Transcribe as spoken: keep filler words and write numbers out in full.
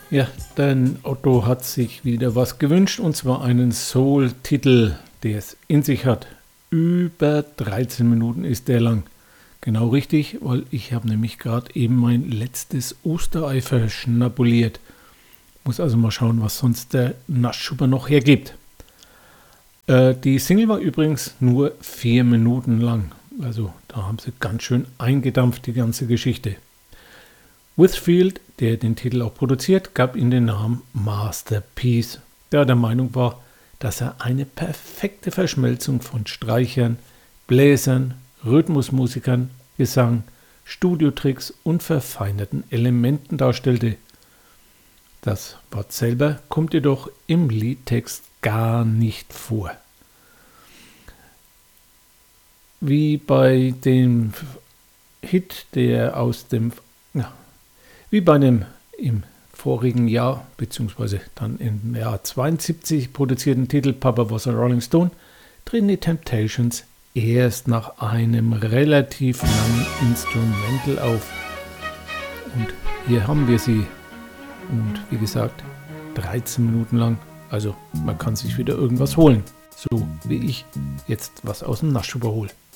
Ja, denn Otto hat sich wieder was gewünscht, und zwar einen Soul-Titel, der es in sich hat. Über dreizehn Minuten ist der lang. Genau richtig, weil ich habe nämlich gerade eben mein letztes Osterei verschnabuliert. Muss also mal schauen, was sonst der Naschschuber noch hergibt. Äh, die Single war übrigens nur vier Minuten lang. Also da haben sie ganz schön eingedampft, die ganze Geschichte. Whitfield, der den Titel auch produziert, gab ihm den Namen Masterpiece, der der Meinung war, dass er eine perfekte Verschmelzung von Streichern, Bläsern, Rhythmusmusikern, Gesang, Studiotricks und verfeinerten Elementen darstellte. Das Wort selber kommt jedoch im Liedtext gar nicht vor. Wie bei dem Hit, der aus dem ja, Wie bei einem im vorigen Jahr, beziehungsweise dann im Jahr zweiundsiebzig produzierten Titel Papa Was a Rolling Stone, treten die Temptations erst nach einem relativ langen Instrumental auf. Und hier haben wir sie. Und wie gesagt, dreizehn Minuten lang. Also man kann sich wieder irgendwas holen. So wie ich jetzt was aus dem Naschschuber hole.